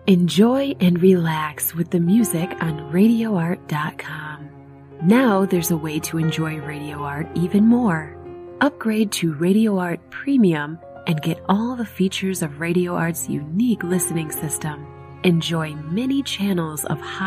Enjoy and relax with the music on RadioArt.com. Now there's a way to enjoy Radio Art even more. Upgrade to Radio Art Premium and get all the features of Radio Art's unique listening system. Enjoy many channels of high